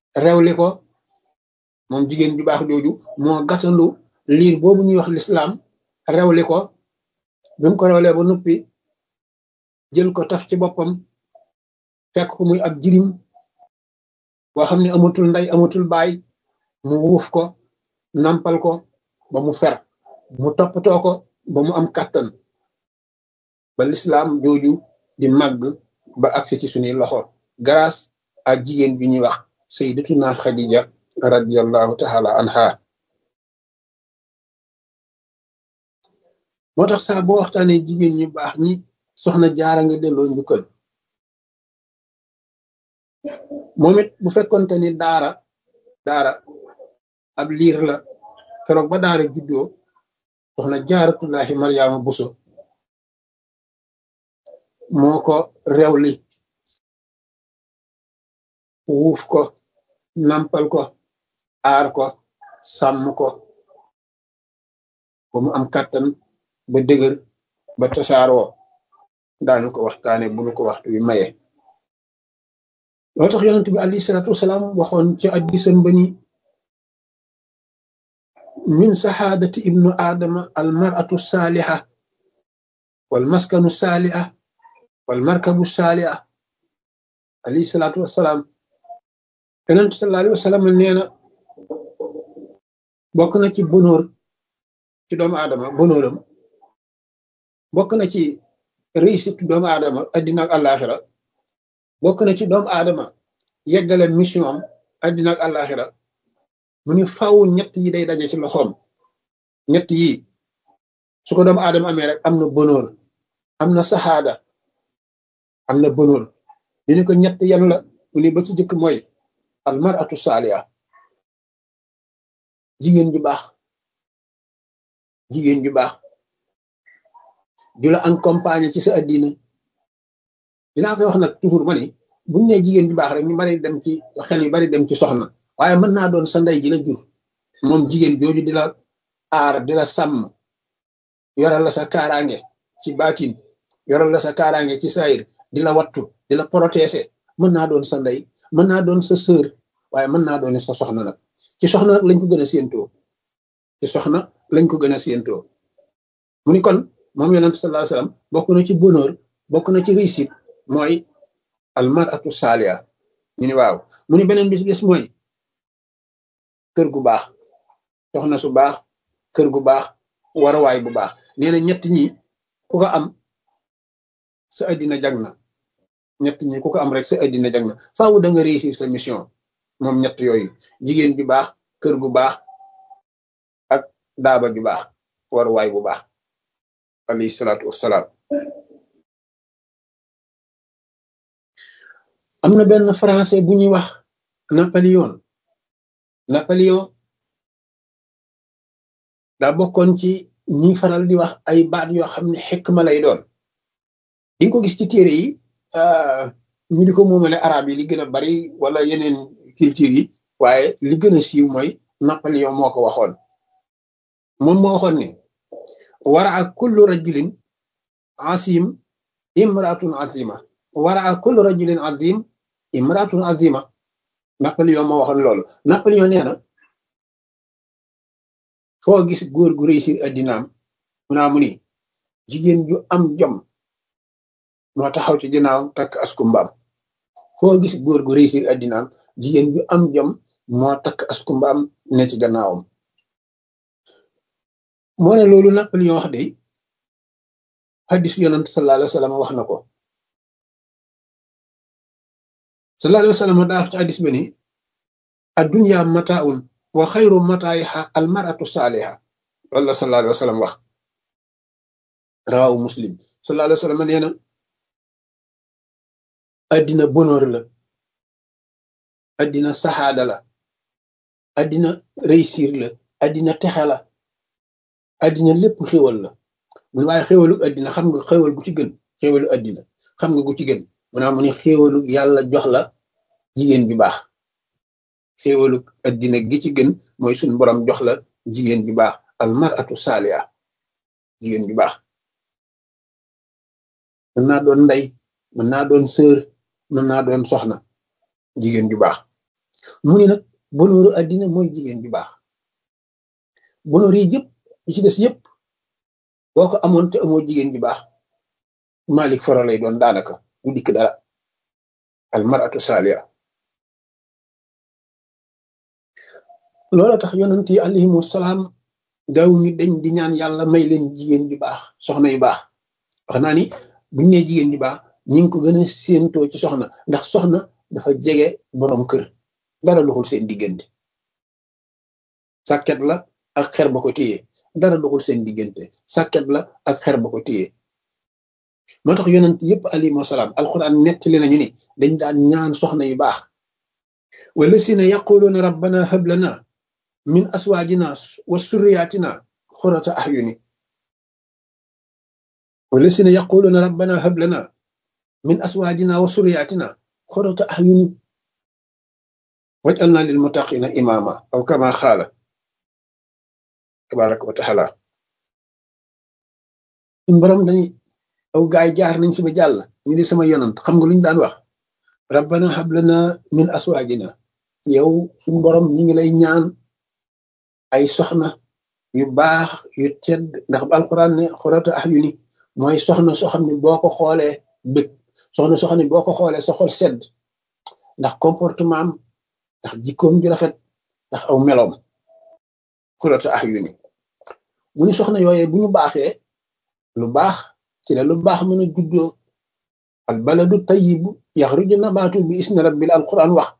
rewli ko moom jigéen ju baax jooju moo gàttandu liir boobu ñuy wax lislaam rewli ko bi mu ko rewlee ba noppi jël ko taf ci boppam fekk ko muy ab jirim boo xam ne amatul ndey amatul baay mu wuuf ko nampal ko ba mu fer mu toppatoo ko ba mu am kàttan ba lislaam jooju di màgg ba agsi ci suñuy loxo grâce à jigéen bi ñuy wax sayyidatuna Khadija radiyallahu taala anha moo tax saa boo waxtaanee jigéen ñu baax ñi soxna jaara nga delloo njukkal moom it bu fekkonte ni daara ab liir la keroog ba daara juddoo soxna jaaratullahi Mariama Buso moo ko rewli wuuf ko nampal ko aar ko sàmm ko ba mu am kàttan ba dëgër ba tasaaroo daañu ko waxtaane bu nu ko waxtu wi maye loo tax yonent bi alayhi salaatu wasalaam waxoon ci addisam ba ni min saxaadati ibnu aadama al mar'atu saaliha wal maskanu saaliha wal markabu saaliha alayhi salaatu wasalaam yonent sallallahu alayhi wa sallam nee na bokk na ci bonheur ci doomu aadama bonheuram bokk na ci réussite doomu aadama addina ak àllaaxira bokk na ci doomu aadama yeggale mission am addina ak àllaaxira mu ni faaw ñett yi day daje ci loxoom ñett yi su ko doomu aadama amee rek am na bonheur am na saxaada am na bonheur dina ko ñett yan la mu ni ba ci jëkk mooy al mar'atu saaliha jigéen ju baax ju la accompagner ci sa addina dinaa koy wax nag toujours ma ni buñ ne jigéen ju baax rek ñu bari dem ci xel yu bari dem ci soxna waaye mën naa doon sa ndey ji la jur moom jigéen jooju di la aar di la sàmm yoral la sa kaaraange ci baatin yoral la sa kaaraange ci saayir di la wattu di la protéger mën naa doon sa ndey mën naa doon sa sœur waaye mën naa doon sa soxna nag ci soxna nag lañ ko gën a séentoo mu ni kon moom yonent sallallahu alayhi wasallam bokk na ci bonheur bokk na ci réussite mooy al mar'atu saaliha ñu ni waaw mu ni beneen bis gis mooy kër gu baax soxna su baax kër gu baax waruwaay bu baax nee na ñett ñi ku ko am sa addina jag na ñett ñi ku ko am rek sa addina jag na faaw da nga réussir sa mission moom ñett yooyu jigéen ju baax kër gu baax ak daaba ju baax waruwaay bu baax alayhi salaatu wassalaam am na benn français bu ñuy wax Napoléon daa bokkoon ci ñi faral di wax ay baat yoo xam ne xikma lay doon di nga ko gis ci téere yi ñu di ko moomale arab yi li gën a bari wala yeneen culture yi waaye li gën a siiw mooy Napoléon moo ko waxoon moom moo waxoon ne waraa kullu rajulin asim imratun azima waraa kullu rajulin azim imratun azima Napoléon moo waxoon loolu Napoléon nee na foo gis góor gu réussir addinaam mu ni jigéen ju am jom moo taxaw ci ginnaaw takk askumbaam foo gis góor gu réussir addinaam jigéen ju am jom moo takk askumbaam ne ci gannaawam moo ne loolu Napoléon wax de hadis yonent sallallahu alayhi wa sallam wax na ko sallallahu alayhi wa sallam daa wax ci hadis ba ni ad-dunya mataa'un wa xayru mataa'iha al-mar'atu saaliha loolu la sallallahu alayhi wa sallam wax rawahu Muslim sallallahu alayhi wa sallam nee na addina bonheur la addina saxaada la addina réussir la addina texe la addina lépp xéwal la mun waaye xéwalu addina xam nga xéwal gu ci gën xéwalu addina xam nga gu ci gën mu ni xéwalu yàlla jox la jigéen bi baax xéwalu addina gi ci gën mooy suñ borom jox la jigéen bi baax al mar'atu saaliha jigéen bi baax mën naa doon ndey mën naa doon sœur mën naa doon soxna jigéen ju baax mu ni nag bonooru addina mooy jigéen ju baax bonoor yi yëpp yi ci des yëpp boo ko amoon te amoo jigéen ju baax Malik foro lay doon daanaka du dikk dara al maratu saaliya loola tax yonent yi alayhimu salaam daaw ñu dañ di ñaan yàlla may leen jigéen ju baax soxna yu baax wax naa ni buñ nee jigéen ju baax ñi ngi ko gën a séentoo ci soxna ndax soxna dafa jege borom kër dara doxul seen diggante sàkket la ak xer ba ko téye dara doxul seen diggante sàkket la ak xer ba ko téye moo tax yonent yëpp alayhimu salaam alquran nettali nañu ni dañ daan ñaan soxna yu baax wala si ne yaquluuna rabbana hab lana min aswaajina wa surriyaatina xurata ahyuni wala si ne yaquluuna rabbana hab lana min aswaajina wa surriyaatina xurata ahyuni waj'alna lil muttaqina imama aw kama xaala tabaraka wa taala suñ borom dañuy aw gaay jaar nañ si ba jàll ñu di sama yonant xam nga lu ñu daan wax rabbana hab lana min aswaajina yow suñ borom ñi ngi lay ñaan ay soxna yu baax yu tedd ndax ba alquran ne xurata ahyuni mooy soxna soo xam ne boo ko xoolee bëgg soxna soo xam ne boo ko xoolee sa xol sedd ndax comportement am ndax jikkoom ju rafet ndax aw meloom xurata ahyuni mu ni soxna yooyee bu ñu baaxee lu baax ci la lu baax mën a juddoo al baladu tayyib yaxruju nabaatu bi isni rabbil alquran wax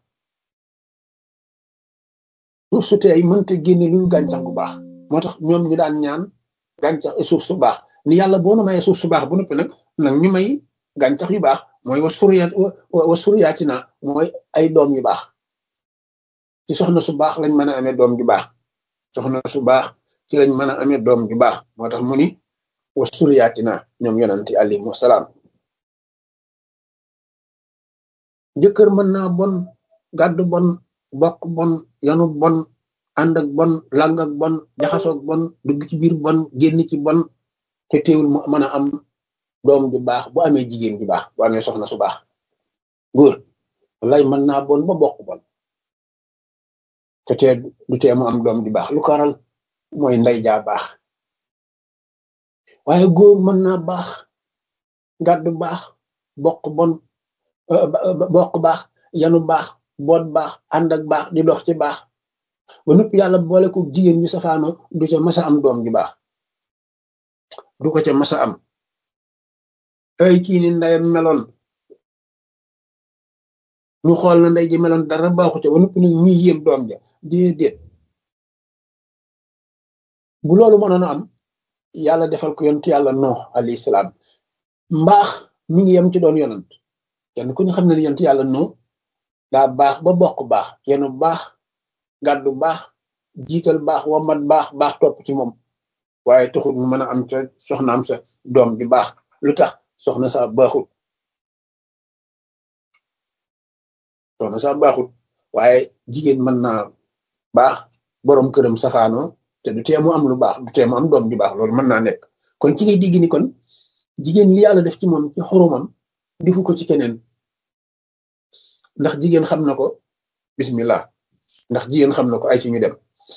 suuf su tey mënta génne lu gàncax gu baax moo tax ñoom ñu daan ñaan gàncax suuf su baax ni yàlla boo nu mayee suuf su baax bu noppi nag ñu may gàncax yu baax mooy wa suriyaatina mooy ay doom yu baax ci soxna su baax lañ mën a amee doom ju baax soxna su baax ci lañ mën a amee doom ju baax moo tax mu ni wa suriyaatina ñoom yonanti alayhimu salaam jëkkër mën naa bon gàddu bon bokk bon yanu bon ànd ak bon lang ak bon jaxasoog bon dugg ci biir bon génn ci bon te teewul mu mën a am doom ju baax bu amee jigéen ju baax bu amee soxna su baax góor wallaay mën naa bon ba bokk bon te tee du tee mu am doom ju baax lu ko waral mooy ndey jaa baax waaye góor mën naa baax gàddu baax bokk bon bokk baax yanu baax boot baax ànd ak baax di dox ci baax ba noppi yàlla boole ko jigéen ñu safaano du ca masa am doom ju baax du ko ca masa am ay kii ni ndeyam meloon ñu xool na ndey ji meloon dara baaxu ca ba noppi nag ñuy yéem doom ja déedéet bu loolu mënoon a am yàlla defal ko yonent yàlla Nuux alayhi salaam mbaax mi ngi yem ci doon yonent kenn ku ñu xam ne ni yonent yàlla Nuux daa baax ba bokk baax yenu baax gàddu baax jiital baax wamat baax topp ci moom waaye taxul mu mën a am ca soxnaam sa doom bi baax lu tax soxna sa baaxul waaye jigéen mën naa baax borom këram safaanoo te du tee mu am lu baax du tee mu am doom ju baax loolu mën naa nekk kon ci ngay digg ni kon jigéen li yàlla def ci moom ci xoromam defu ko ci keneen ndax jigéen xam na ko bismillah ndax jigéen xam na ko ay ci ñu dem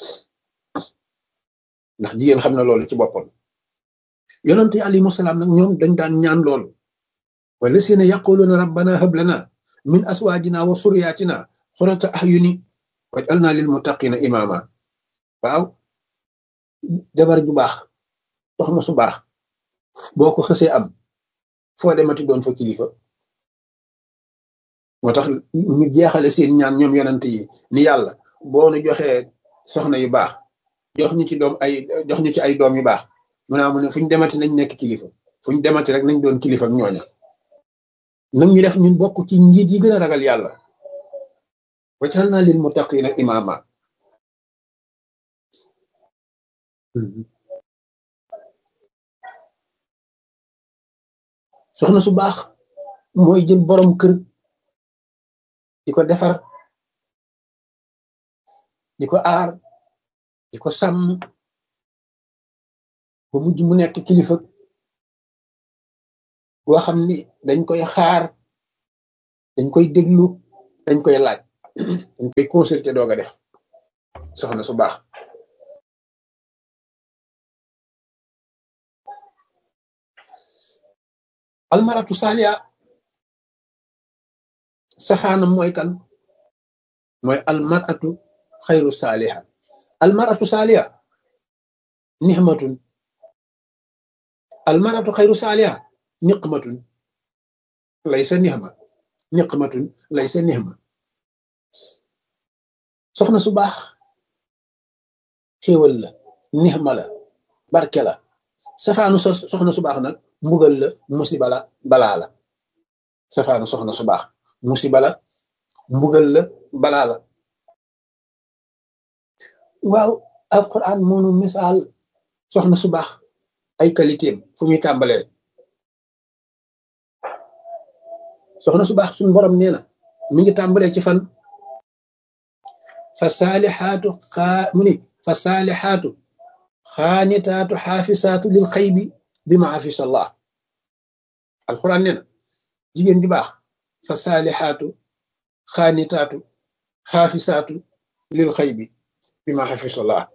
ndax jigéen xam na loolu ci boppam yonent yi alayhimu salaam nag ñoom dañ daan ñaan loolu wala sina yaquluna rabbana hab lana min aswaajina wa suriyaatina xurata ahyuni waj'alna lil muttaqina imama waaw jabar ju baax soxna su baax boo ko xësee am foo demati doon fa kilifa moo tax ñu jeexale seen ñaan ñoom yonent yi ni yàlla boo nu joxee soxna yu baax jox ñu ci ay doom yu baax mu ne fu ñu demati nañ nekk kilifa fu ñu demati rek nañ doon kilifa ak ñooña nag ñu def ñun bokk ci njiit yi gën a ragal yàlla waj'alna lil muttaqina imama soxna su baax mooy jël borom kër di ko defar di ko aar di ko sàmm ba mujj mu nekk kilifa boo xam ni dañ koy xaar dañ koy déglu dañ koy laaj dañ koy consulter doog a def soxna su baax. almaratu saaliya safaanam mooy kan mooy almaratu xayru saaliha. almaratu saaliya nixmatun, almaratu xayru saaliha niqmatun laysa nixma, niqmatun laysa nixma. soxna su baax xéewal la, nixma la, barke la. safaanu soxna su baax nag mbugal la, musiba la, balaa la. safaanu soxna su baax musiba la, mbugal la, balaa la. waaw alquran moonu misaal soxna su baax ay qualitéem fu muy tàmbalee. soxna su baax suñu borom nee na mi ngi tàmbalee ci fan fa saalixaatu mu ni fa saalixaatu xaanitaatu xaafisaatu lil xaybi bi ma afisa allah. alquran nee na jigéen di baax fa saalixaatu xaanitaatu xaafisaatu lil xaybi bi ma afisa allah,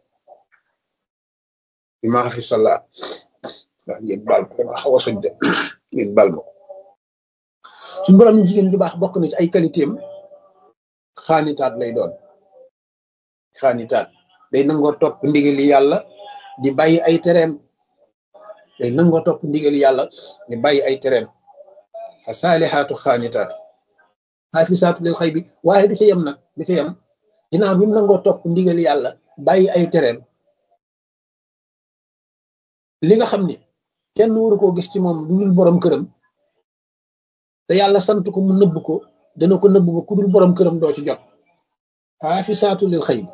bi ma afisa allah. waaw ngeen baal ma dama xaw a soj de ngeen baal ma. suñu borom jigéen di baax bokk na ci ay qualité am xaanitaat lay doon. xaanitaat day nangoo topp ndigali yàlla di bàyyi ay tereem, day nangoo topp ndigali yàlla di bàyyi ay tereem. fa saalixaatu xaanitaatu xaafisaatu lil xaybi, waaye du ca yem nag, du ca yem. ginnaaw bi mu nangoo topp ndigali yàlla bàyyi ay tereem, li nga xam ni kenn waru koo gis ci moom lu dul borom këram te yàlla sant ko mu nëbb ko, dana ko nëbb ba ku dul borom këram doo ci jot. xaafisaatu lil xaybi,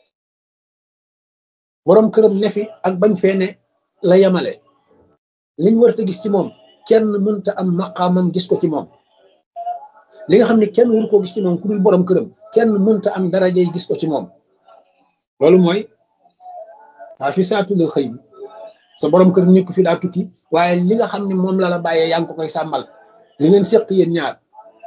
borom këram ne fi ak bañ fee ne la yemale. liñ war a gis ci moom kenn mënta am maqaamam gis ko ci moom. li nga xam ne kenn waru koo gis ci moom ku dul borom këram kenn mënta am darajay gis ko ci moom. loolu mooy xaafisaatu lil xaybi. sa borom kër nekk fi daa tukki, waaye li nga xam ne moom la la bàyyee yaa ngi ko koy sàmmal. li ngeen séq yéen ñaar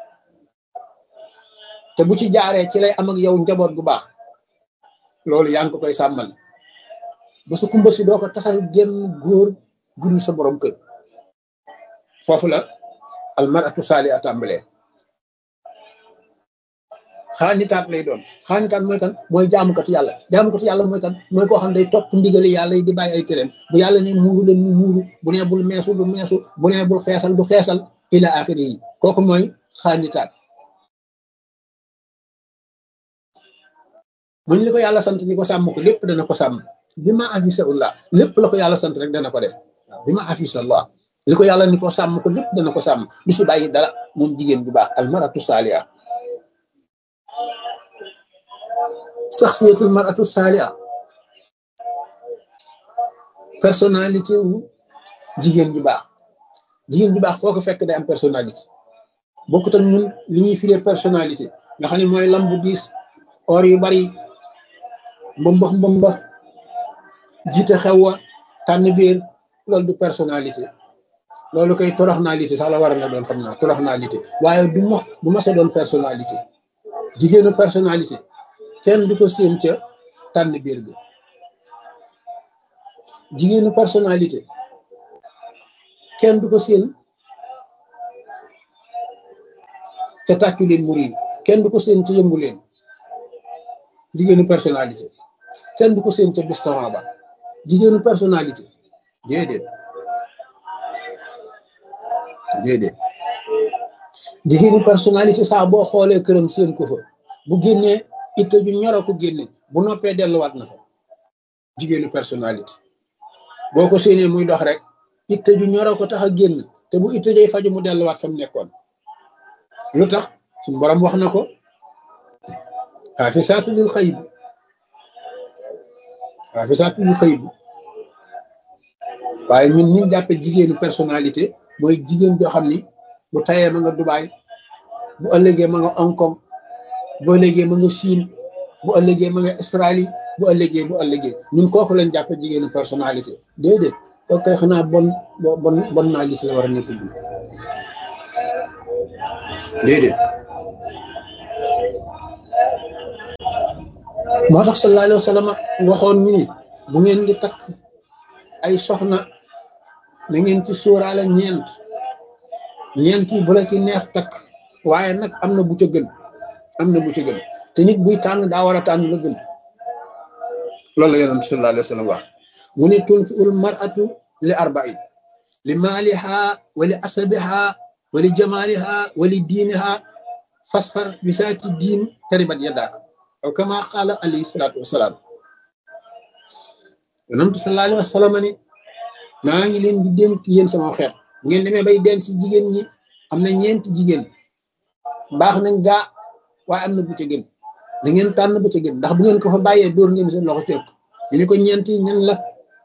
te bu ci jaaree ci lay am ak yow njaboot gu baax, loolu yaa ngi ko koy sàmmal. ba sa kumba si doo ko tasal génn góor gudul sa borom kër. foofu la almaratu saaliha tàmbalee. xaanitaat lay doon. xaanitaat mooy kan? mooy jaamukatu yàlla. jaamukatu yàlla mooy kan? mooy koo xam ne day topp ndigali yàlla yi di bàyyi ay tereem. bu yàlla ne muuru leen mu muuru, bu nee bul meesu du meesu, bu nee bul xeesal du xeesal, ila axiri yi. kooku mooy xaanitaat. muñ li ko yàlla sant ni ko sàmm ko lépp dana ko sàmm. bi ma afisa ullah, lépp la ko yàlla sant rek dana ko def. waaw bi ma afisa allah, li ko yàlla ni ko sàmm ko lépp dana ko sàmm, du ci bàyyi dara. moom jigéen bu baax almaratu saaliha. saxsiyatul maratu saaliha, personnalité wu jigéen ju baax. jigéen ju baax foo ko fekk day am personnalité. bokkut ak ñun li ñuy firee personnalité nga xam ne mooy lambu diis, or yu bari, mbëmbax mbëmbax, jiite xew wa, tànn biir. loolu du personnalité. loolu koy toroxnalité sax la war na doon, xam naa toroxnalité, waaye du ma sa doon personnalité. jigéenu personnalité kenn du ko séen ca tànn biir bi. jigéenu personnalité kenn du ko séen ca tàccu leen muri, kenn du ko séen ca yëngu leen. jigéenu personnalité kenn du ko séen ca bistaran ba. jigéenu personnalité déedéet déedéet. jigéenu personnalité saa boo xoolee këram séen ko fa, bu génnee itte ju ñoro ko génne, bu noppee delluwaat na fa. jigéenu personnalité boo ko séenee muy dox rek itte ju ñoro ko tax a génn, te bu itte jay faju mu delluwaat fa mu nekkoon. lu tax? suñu borom wax na ko xaafisaatu lil xayb, xaafisaatu lil xayb. waaye ñun ñi jàppe jigéenu personnalité mooy jigéen joo xam ni bu tayee ma nga Dubaay, bu ëllëgee ma nga Hong Kong, bu ëllëgee ma nga Chine, bu ëllëgee ma nga Australie, bu ëllëgee ñun kooku lañ jàppe jigéenu personnalité. déedéet kooku kay xanaa bon naa lis la war a na tudd. déedéet moo tax sallallahu alayhi wa sallam waxoon ñu ni bu ngeen di takk ay soxna na ngeen ci sóoraale ñeent yi bu la ci neex takk waaye nag am na bu ca gën te nit buy tànn daa war a tànn la gën loolu la yonent sallallahu alayhi wa sallam wax mu ne tunkiul mar'atu li arba'in li maaliha wa li asabiha wa li jamaliha wa li diiniha fasfar bi saati diin taribat yadaak aw kama qaala alayhi salaatu wasalaam yonent sallallahu alayhi wa sallam ni maa ngi leen di dénk yéen sama xeet ngeen demee bay denc ci jigéen ñi am na ñeenti jigéen baax nañ gaa waaye am na bu ca gën da ngeen tànn bu ca gën ndax bu ngeen ko fa bàyyee dóor ngeen seen loxo ci ëkk ñu ni ko ñeenti ñan la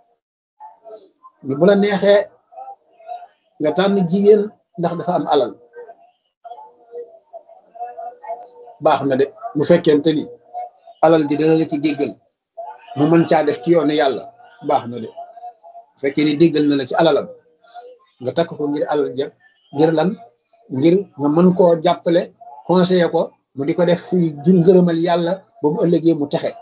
ñu bu la neexee nga tànn jigéen ndax dafa am alal baax na de bu fekkente ni alal ji dana la ci déggal mu mën caa def ci yoonu yàlla baax na de bu fekkee ni déggal na la ci alalam nga takk ko ngir alal ja ngir lan ngir nga mën koo jàppale conseiller ko mu di ko def fuy jur ngërëmal yàlla ba bu ëllëgee mu texe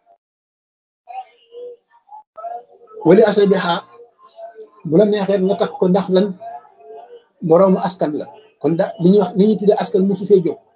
wali asa bi xaa bu la neexee nga takk ko ndax lan boroomu askan la kon da li ñuy wax li ñuy tuddee askan musu fee jóg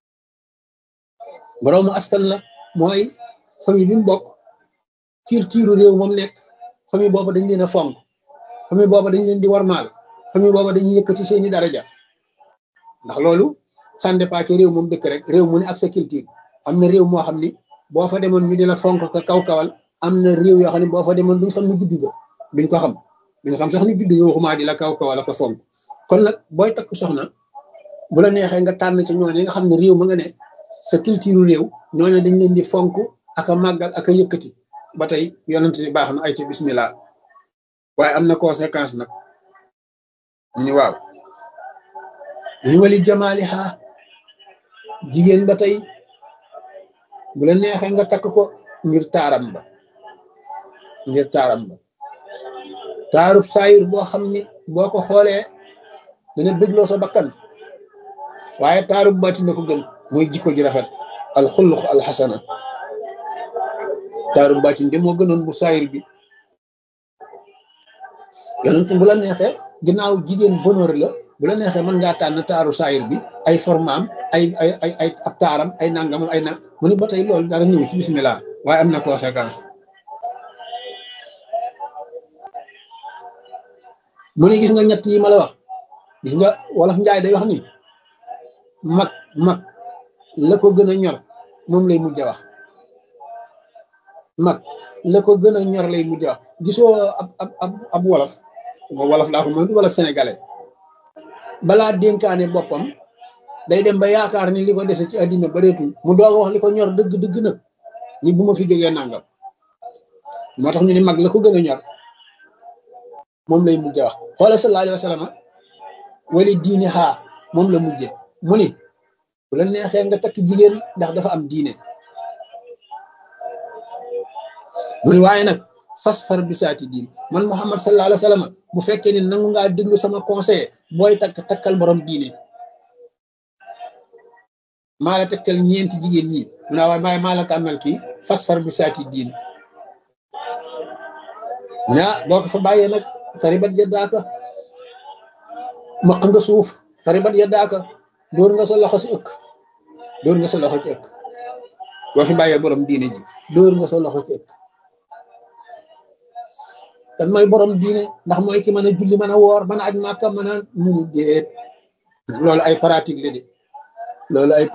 boroomu askan la mooy famille bi mu bokk culture réew moom nekk famille boobu dañ leen a fonk famille boobu dañ leen di warmaal famille boobu dañuy yëkkati seeni daraja ndax loolu ça dépend ci réew moom dëkk rek réew mu ne ak sa culture am na réew moo xam ni boo fa demoon ñu di la fonk ko kaw-kawal am na réew yoo xam ne boo fa demoon duñ xam ni juddu ga duñ ko xam duñ xam sax ni juddu nga waxumaa di la kaw-kawal ak fonk kon nag booy takk soxna bu la neexee nga tànn ci ñooñu nga xam ne réew ma nga ne sa culture réew ñooñu dañ leen di fonk ak a màggal ak a yëkkati ba tey yonent ni baax na ay ci bismillah waaye am na conséquence nag ñu ni waaw li wali jamaaliha jigéen ba tey bu la neexee nga takk ko ngir taaram ba taarub saayir boo xam ni boo ko xoolee dana bégloo sa bakkan waaye taarub baati na ko gën mooy jikko ji rafet al xuluq al xasana taarub baati de moo gënoon bu saayir bi yonent bu la neexee ginnaaw jigéen bonheur la bu la neexee mën ngaa tànn taaru saayir bi ay formaam ay ab taaram ay nangamam ay nang mu ni ba tey loolu dara ñëw ci bismillah waaye am na conséquence mu ne gis nga ñett yi ma la wax gis nga wolof njaay day wax ni mag la ko gën a ñor moom lay mujj a wax mag la ko gën a ñor lay mujj a wax gisoo ab wolof laa ko moom du wolof sénégalais balaa dénkaane boppam day dem ba yaakaar ni li ko dese ci àddina bareetul mu doog a wax li ko ñor dëgg nag ñi bu ma fi jógee nangam moo tax ñu ni mag la ko gën a ñor moom lay mujj wax xoola sallallahu alayhi wa sallam wali diine xaa moom la mujje mu ni bu la neexee nga takk jigéen ndax dafa am diine mu ni waaye nag fasfar bisaati diin man Muhammad sallallahu alayhi wa sallam bu fekkee ni nangu ngaa déglu sama conseil booy takkal borom diine maa la tegtal ñeenti jigéen ñi mu naa waaye maa la tànnal kii fasfar bisaati diin mu ne boo ko fa bàyyee nag taribat yadaaka maq nga suuf taribat yadaaka dóor nga sa loxo ci ëkk boo fi bàyyee borom diine ji dóor nga sa loxo ci ëkk kan mooy borom diine ndax mooy ki mën a julli mën a woor mën a aj màkka mën a munu déet loolu ay pratique la de loolu ay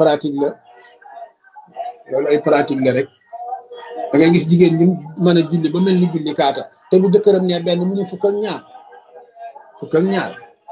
pratique la rek da ngay gis jigéen ñi mën a julli ba mel ni julli kaata te bu jëkkëram ne benn mu ñu fukk ak ñaar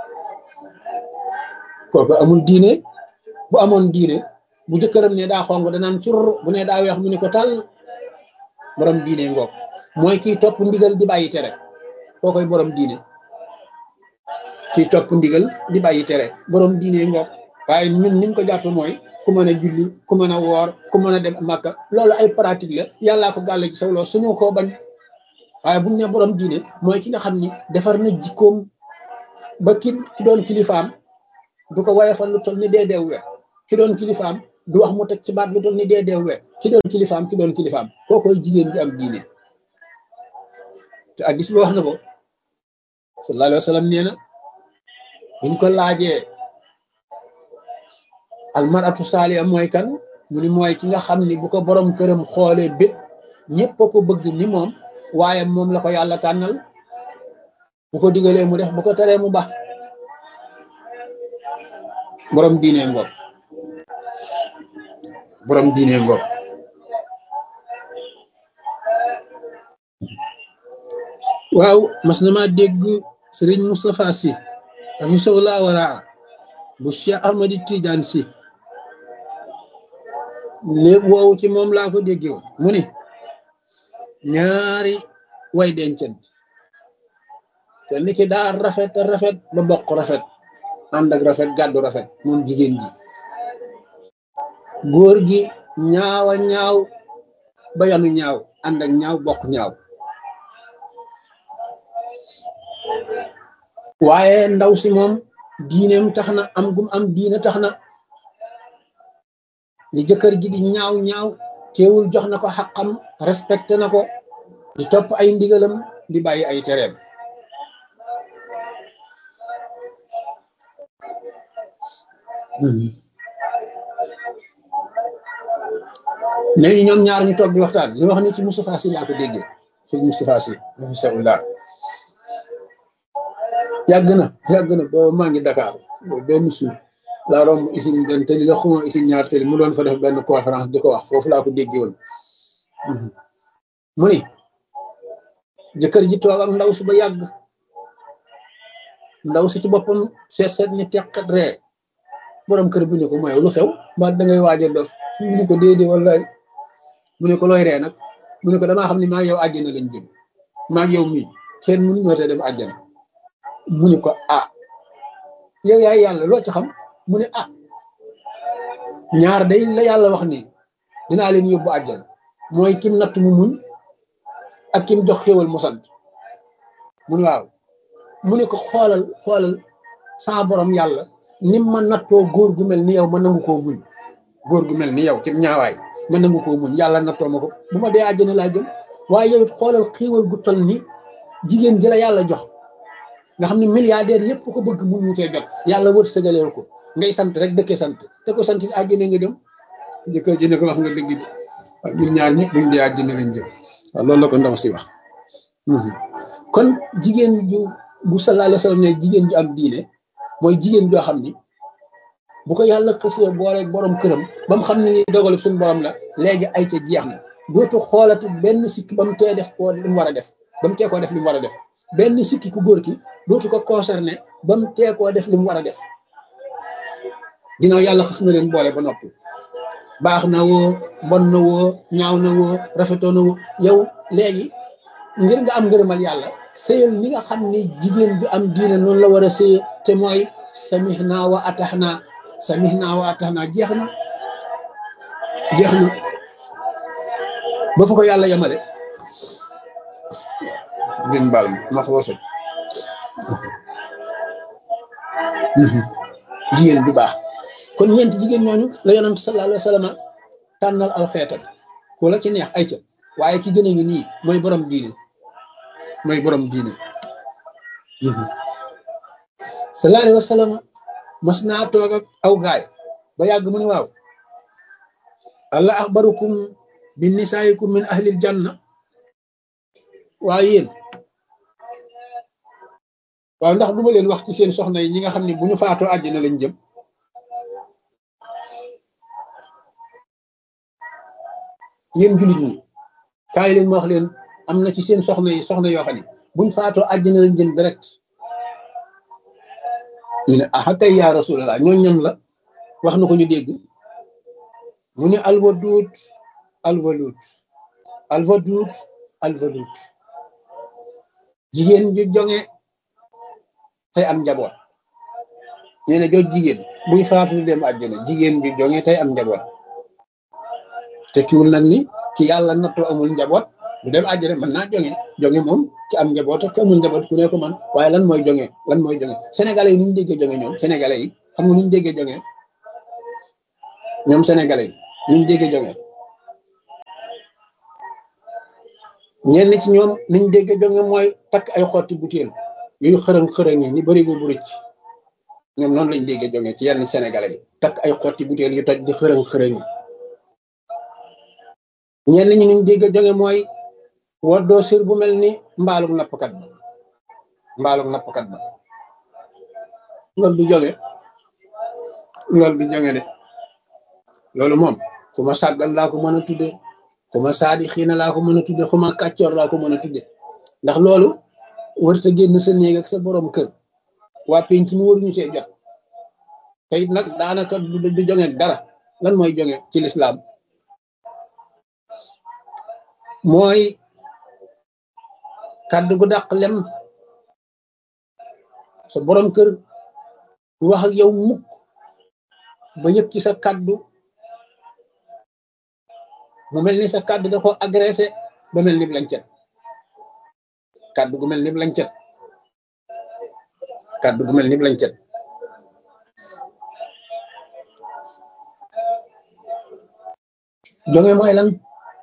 kooku amul diine bu amoon diine bu jëkkëram ne daa xong danaan cur bu ne daa weex mu ne ko tal borom diine ngoog mooy kiy topp ndigal di bàyyi tere kookoy borom diine kiy topp ndigal di bàyyi tere borom diine ngoog waaye ñun niñ ko jàpp mooy ku mën a julli ku mën a woor ku mën a dem Makka loolu ay pratique la yàllaa ko gàlle ci saw lool suñu koo bañ waaye buñ ne borom diine mooy ki nga xam ni defar na jikkoom ba ki doon kilifaam du ko woyofal lu toll ni deedeew we ki doon kilifaam du wax mu teg ci baat lu toll ni dee deewee ki doon kilifaam kookoy jigéen bi am diine te addis bi wax na ko sallallahu alayhi wa sallam nee na buñ ko laajee almaratu saaliya mooy kan mu ni mooy ki nga xam ni bu ko borom këram xoolee bét ñëpp a ko bëgg ni moom waaye moom la ko yàlla tànnal bu ko digalee mu def bu ko teree mu baax borom diine ngoog borom diine ngoog waaw mas na maa dégg sëriñ Moustapha Sy hafisahullah waraa bu Cheikh Ahmadi Tidiane Sy lépp woowu ci moom laa ko déggee woon mu ni ñaari way dencant kenn ki daa rafet ba bokk rafet ànd ak rafet gàddu rafet moom jigéen ji góor gi ñaawa ñaaw ba yanu ñaaw ànd ak ñaaw bokk ñaaw waaye ndaw si moom diineem tax na am gum am diine tax na li jëkkër ji di ñaaw ñaaw teewul jox na ko xaqam respecté na ko di topp ay ndigalam di bàyyi ay tereem léegi ñoom ñaar ñu toog di waxtaan li wax ni ci Moustapha Sy laa ko déggee sëñ Moustapha Sy inshallah yàgg na booba maa ngi Dakar benn suur laa romb usine benn tëli la xuma usine ñaar tëli mu doon fa def benn conférence di ko wax foofu laa ko déggee woon mu ni jëkkër ji toog ak ndaw si ba yàgg ndaw si ci boppam seet ni teqat ree borom kër bi ne ko mooy lu xew ba da ngay waaj a dof mu ne ko déedéet wallaay mu ne ko looy ree nag mu ne ko damaa xam ne maa yow àjjana lañ jëm maa yow mii kenn mënu ñoo te dem àjjana mu ne ko ah yow yaay yàlla loo ci xam mu ne ah ñaar day la yàlla wax ni dinaa leen yóbbu àjjana mooy kim natt mu muñ ak kim jox xéwal mu sant mu ne waaw mu ne ko xoolal saa borom yàlla nim ma nattoo góor gu mel ni yow ma nangu koo muñ góor gu mel ni yow ci ñaawaay ma nangu koo muñ yàlla nattoo ma ko bu ma dee àjjana laa jëm waaye yow it xoolal xéwal gu toll ni jigéen ji la yàlla jox nga xam ne milliardaire yëpp ko bëgg mun ñu fee jot yàlla wërsëgaleel ko ngay sant rek dëkkee sant te ko sant àjjana nga jëm jëkkër ji ne ko wax nga dëgg de waaw ñun ñaar ñëpp buñ dee àjjana lañ jëm waaw loolu la ko ndaw si wax kon jigéen bu sallallahu alayhi wa sallam ne jigéen ju am diine mooy jigéen joo xam ni bu ko yàlla xësee boole borom këram ba mu xam ne ni dogalu suñu borom la léegi ay ca jeex na dootu xoolati benn sikki ba mu tee def ko li mu war a def ba mu tee koo def li mu war a def benn sikki ku góor ki dootu ko concerné ba mu tee koo def li mu war a def ginnaaw yàlla xës na leen boole ba noppi baax na woo bon na woo ñaaw na woo rafetoo na woo yow léegi ngir nga am ngërëmal yàlla sëyal ni nga xam ni jigéen ju am diine noonu la war a sëye te mooy samihna wa ataxna jeex na ba fa ko yàlla yemale ngeen baal ma xooso jigéen bu baax kon ñeenti jigéen ñooñu la yonent sallallahu alayhi wa sallam tànnal aw xeetam ku la ci neex ay ca waaye ki gën a ngi nii mooy borom diine sallallahu alayhi wa sallam mas naa toog ak aw gaay ba yàgg mu ne waaw allah axbarukum bi nisaayikum min ahlil janna waaye yéen waaw ndax duma leen wax ci seen soxna yi ñi nga xam ne bu ñu faatoo àjjana lañ jëm yéen jullit ñi kaay leen ma wax leen am na ci seen soxna yoo xam ne buñ faatoo àjjana lañ jëm direct ñu ne ah kay yaa rasulallah ñoo ñam la wax na ko ñu dégg mu ne alwadud jigéen ju jonge tey am njaboot nee na jot jigéen buy faatu dem àjjana jigéen ju jonge tey am njaboot te kiwul nag ni ki yàlla nattoo amul njaboot du dem àjjana mën naa jonge moom ci am njaboot ak amul njaboot ku ne ko man waaye lan mooy jonge sénégalais yi nu ñu déggee jonge ñoom sénégalais yi xam nga nu ñu déggee jonge ñoom sénégalais yi niñ dégg jonge ñenn ci ñoom niñ dégg jonge mooy takk ay xotti butéel yuy xërëng yi ni barigo bu rëcc ñoom noonu lañ dégg jonge ci yenn sénégalais yi takk ay xotti butéel yu toj di xërëng yi ñenn ñi niñ dégg jonge mooy woddoo sir bu mel ni mbaalug nappkat ba loolu du jonge de loolu moom fu ma sàggan laa ko mën a tudde fu ma saadi xiina laa ko mën a tudde fu ma kàccoor laa ko mën a tudde ndax loolu warta génn sa néeg ak sa borom kër waa penc mi waruñu see jot te it nag daanaka du jonge dara lan mooy jonge ci lislaam mooy kàddu gu dàq lem sa borom kër du wax ak yow mukk ba yëg ci sa kàddu mu mel ni sa kàddu da ko agressé ba mel ni lancet kàddu gu mel ni lancet jonge mooy lan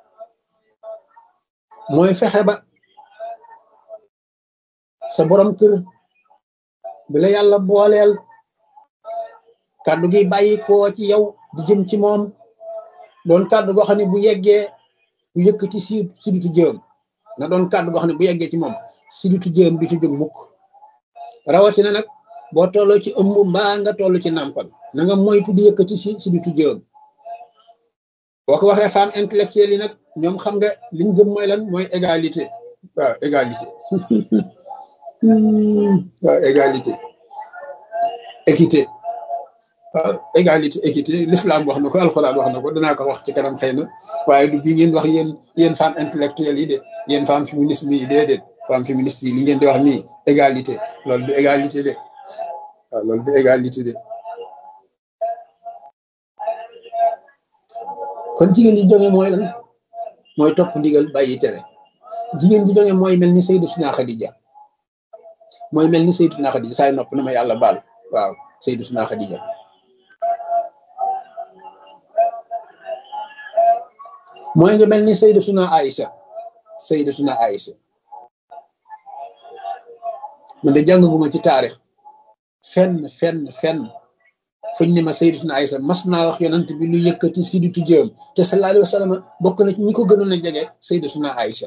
mooy fexe ba sa borom kër bi la yàlla booleel kàddu gi bàyyi koo ci yow di jëm ci moom doon kàddu goo xam ne bu yeggee bu yëkkati siditu jëm na doon kàddu goo xam ne bu yeggee ci moom siditu jëm bi ci jóg mukk rawatina nag boo tolloo ci ëmb mbaa nga toll ci nàmpal na nga moytu di yëkkati siditu jëm boo ko waxee femme intellectuelle yi nag ñoom xam nga liñ gëm mooy lan mooy égalité waaw égalité waaw égalité équité waaw égalité équité l'islam wax na ko alxuraan wax na ko danaa ko wax ci kanam xëy na waaye du bii ngeen wax yéen femme intellectuelle yi de yéen femme féminisme yi déedéet femme féministe yi li ngeen di wax nii égalité loolu du égalité de waaw loolu du égalité de kon jigéen ji jonge mooy lan mooy topp ndigal bàyyi tere jigéen ji jonge mooy mel ni Sayyidatuna Xadija saay nopp na ma yàlla baal waaw Sayyidatuna Xadija mooy nga mel ni Sayyidatuna Aïcha man de jàngaguma ci taarix fenn fuñ ne ma Sayyidatuna Aïcha mas naa wax yonent bi lu yëkkati siditu jëm te sallallahu alayhi wa sallam bokk na ci ñi ko gënoon a jege Sayyidatuna Aïcha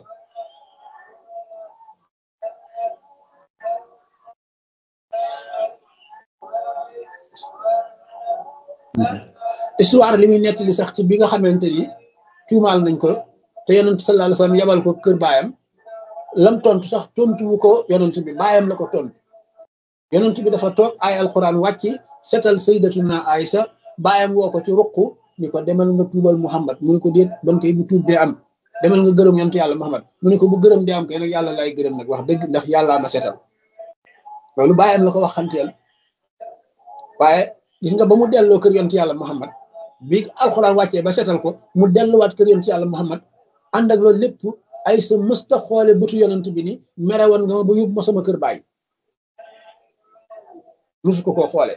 histoire li muy nettali sax ci bi nga xamante ni tuumaal nañ ko te yonent sallallahu alayhi wa sallam yabal ko kër baayam lam tontu sax tontuwu ko yonent bi baayam la ko tontu yonent bi dafa toog ay alquran wàcc setal Sayyidatuna Aïcha baayam woo ko ci ruq ni ko demal nga tuubal Muhammad mu ne ko déet ban koy bu tuub dee am demal nga gërëm yonent yàlla Muhammad mu ne ko bu gërëm dee am kay nag yàlla lay gërëm nag wax dëgg ndax yàllaa ma setal loolu baayam la ko wax xanteel waaye gis nga ba mu delloo kër yonent yàlla Muhammad bi alxuraan wàccee ba setal ko mu delluwaat kër yonent yàlla Muhammad ànd ak loolu lépp ay sa mësta xoole bëtu yonent bi ni mere woon nga ma ba yóbbu ma sama kër baay musu ko koo xoole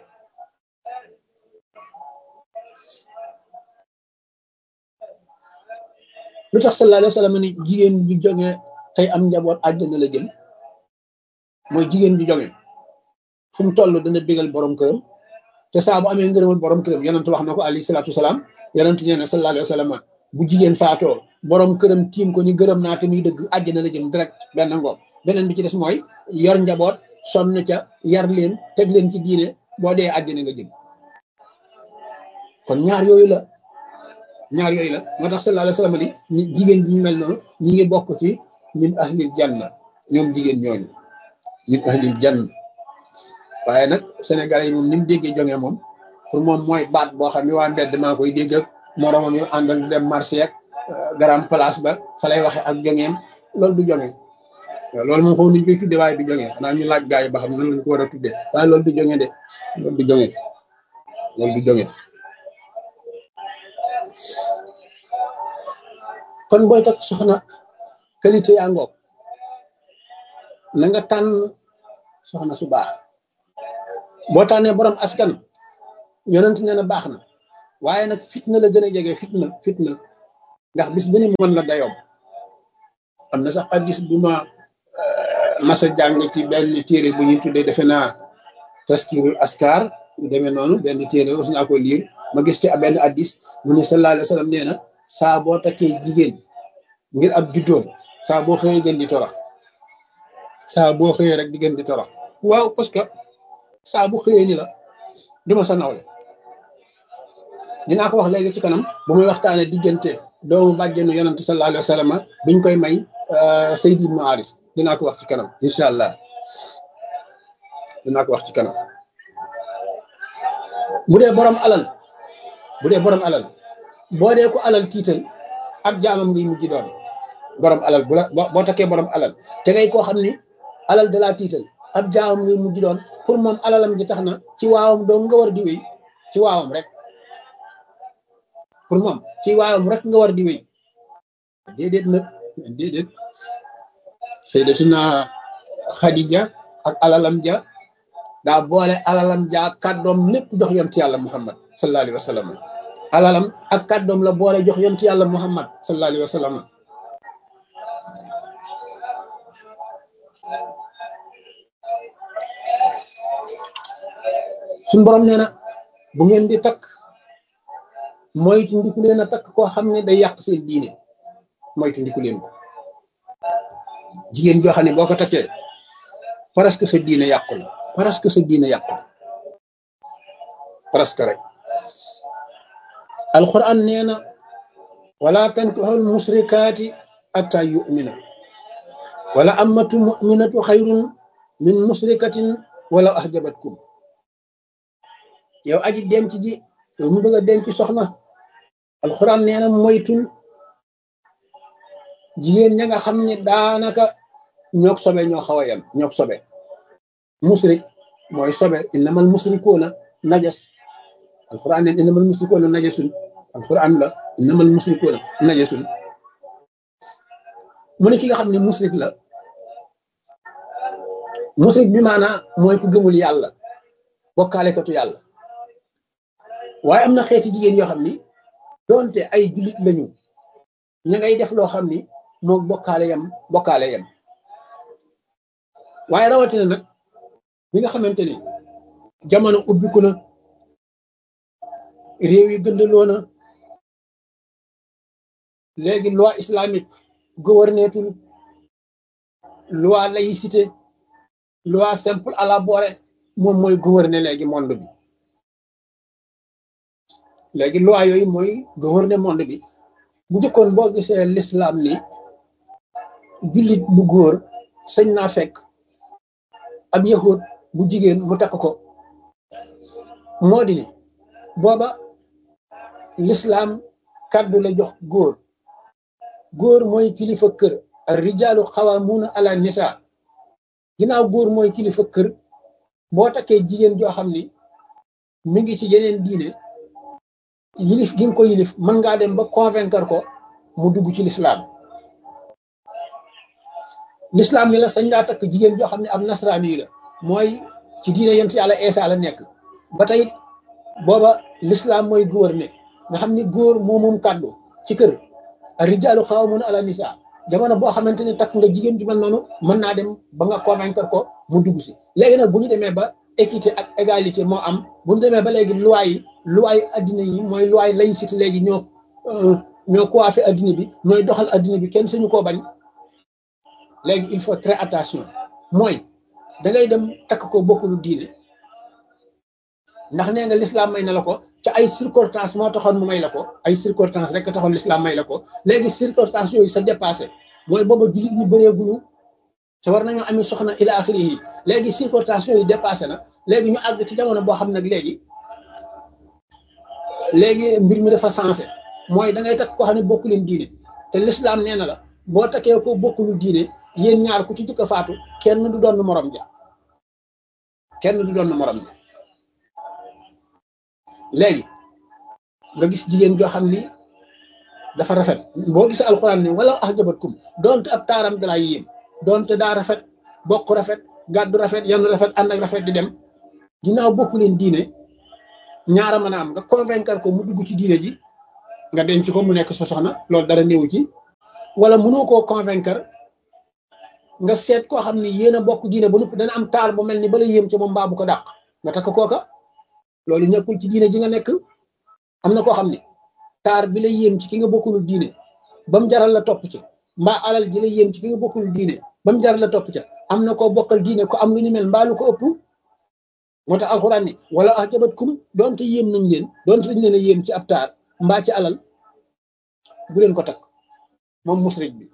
lu tax sallallahu alayhi wa sallam ni jigéen ji jonge tey am njaboot àjjana la jëm mooy jigéen ji jonge fu mu toll dana bégal borom këram te saa bu amee ngërëmal borom këram yonent wax na ko alayhi salaatu wasalaam yonent nee na sallallahu alayhi wa sallam bu jigéen faatoo borom këram tiim ko ni gërëm naa te muy dëgg àjjana la jëm direct benn ngoog beneen bi ci des mooy yor njaboot sonn ca yar leen teg leen ci diine boo dee àjjana nga jëm kon ñaar yooyu la moo tax sallallahu alayhi wa sallam ni jigéen ji ñu mel noonu ñi ngi bokk ci min ahlil janna ñoom jigéen ñooñu min ahlil janna waaye nag Sénégalais yi moom ni mu déggee jonge moom pour moom mooy baat boo xam ne waa mbedd maa koy dégg ak moromam yu àndal di dem marché ak garam place ba fa lay waxe ak jongeem loolu du jonge waaw loolu moom xaw nañu koy tudde waaye du jonge xanaa ñu laaj gaa yi ba xam nan lañ ko war a tudde waaye loolu du jonge de loolu du jonge kon booy takk soxna qualité yaa ngoog na nga tànn soxna su baax boo tànnee borom askan yonent nee na baax na waaye nag fitna la gën a jege fitna ndax bis bu ne mën la dayoom. am na sax xadis bu ma masa jàng ci benn téere bu ñuy tuddee defe naa taskirul askar demee noonu benn téere aussi naa ko liir ma gis ci benn addis mu ne sallallahu alayhi wa sallam nee na saa boo takkee jigéen ngir ab juddoom saa boo xëyee gën di torox saa boo xëyee rek di gën di torox waaw parce que saa bu xëyee ni la duma sa nawle dinaa ko wax léegi ci kanam bu muy waxtaane diggante doomu bàjjenu yonante sallallahu alayhi wa sallam biñ koy may Sayd ibn Haris dinaa ko wax ci kanam incha allah dinaa ko wax ci kanam bu dee borom alal boo dee ko alal tiital ab jaamam ngay mujj doon borom alal bu la boo takkee borom alal te ngay koo xam ni alal da laa tiital ab jaamam ngay mujj doon pour moom alalam ji tax na ci waawam doo nga war di wéy ci waawam rek pour moom ci waawam rek nga war di wéy déedéet nag déedéet Sayyidatuna Khadija ak alalam ja daa boole alalam ja ak kàddoom lépp jox yonent yàlla Muhammad sallallahu alayhi wa sallam alalam ak kàddoom la boole jox yonent yàlla Muhammad sallallahu alayhi wa sallam suñu borom nee na bu ngeen di takk moytu ndiku leen a takk koo xam ne day yàq seen diine moytu ndiku leen ko jigéen joo xam ne boo ko takkee presque sa diine yàqu la presque sa diine yàqu la presque rek alquran nee na wala tankihul musrikaati atta yu'mina wala ammatu mu'minatu xayrun min musrikatin wala ahjabatkum yow aji denc ji yow mu bëgg a denc soxna alquran nee na moytul jigéen ña nga xam ne daanaka ñoog sobe ñoo xaw a yem ñoog sobe musrik mooy sobe innamal musrikuuna najas alquran ne innamal musrikuuna najasun alquran la innamal musrikuuna najasun mu ne ki nga xam ne musrik la musrik bi maanaa mooy ku gëmul yàlla bokkaalekatu yàlla waaye am na xeeti jigéen yoo xam ni doonte ay jullit lañu ña ngay def loo xam ni moom bokkaale yam waaye rawatina nag bi nga xamante ni jamono ubbiku na réew yi gëndaloo na léegi loi islamique gouvernetul loi laïcité loi simple à la borée moom mooy gouverner léegi monde bi léegi loi yooyu mooy gouverner monde bi bu jëkkoon boo gisee l'islam ni jullit bu góor sañ naa fekk ab yahud bu jigéen mu takk ko moo di ne booba l'islam kàddu la jox góor mooy kilifa kër ar rijaalu xawaamuuna ala nisa ginnaaw góor mooy kilifa kër boo takkee jigéen joo xam ni mi ngi ci yeneen diine yilif gi nga ko yilif mën ngaa dem ba convaincre ko mu dugg ci l'islam ni la sañ ngaa takk jigéen joo xam ne am nasraani la mooy ci diine yonent yàlla Eesa la nekk ba tey booba l'islam mooy gouverner nga xam ni góor moo moom kàddu ci kër ar-rijaalu qawwaamuuna ala nisaa jamono boo xamante ne takk nga jigéen ju mel noonu mën naa dem ba nga convaincre ko mu dugg si léegi nag bu ñu demee ba équité ak égalité moo am bu ñu demee ba léegi loi yi addina yi mooy loi laïcité léegi ñoo coiffé addina bi ñooy doxal addina bi kenn suñu koo bañ léegi il faut très attention mooy da ngay dem takk ko bokkulu diine ndax nee nga l'islam may na la ko ca ay circonstances moo taxoon mu may la ko ay circonstances rek taxoon l'islam may la ko léegi circonstances yooyu sa dépassé mooy booba jullit ñi bëreeguñu te war nañoo ami soxna ila axiri yi léegi circonstances yooyu dépassé na léegi ñu àgg ci jamono boo xam nag léegi mbir mi dafa sensé mooy da ngay takk koo xam ne bokku leen diine te l'islam nee na la boo takkee ko bokkulu diine yéen ñaar ku ci jëkk a faatu kenn du doon morom ja léegi nga gis jigéen joo xam ni dafa rafet boo gisee alxuraan ne wala ahjabatkum doonte ab taaram dalaa yéem doonte daa rafet bokk rafet gàddu rafet yanu rafet ànd ak rafet di dem ginnaaw bokku leen diine ñaara mën a am nga convaincre ko mu dugg ci diine ji nga denc ko mu nekk sa soxna loolu dara néewu ci wala mënoo koo convaincre nga seet koo xam ni yéen a bokk diine ba noppi dana am taar bu mel ni bala yéem ci moom mbaa bu ko dàq nga takk kooka loolu ñëkkul ci diine ji nga nekk am na koo xam ne taar bi la yéem ci ki nga bokkulul diine ba mu jaral la topp ci mbaa alal ji la yéem ci ki nga bokkulul diine ba mu jaral la topp ca am na koo bokkal diine ko am lu ñu mel mbaa lu ko ëpp moo tax alxuraan ni wala ajabatkum doonte yéem nañ leen doonte dañ leen a yéem ci ab taar mbaa ci alal bu leen ko takk moom musrik bi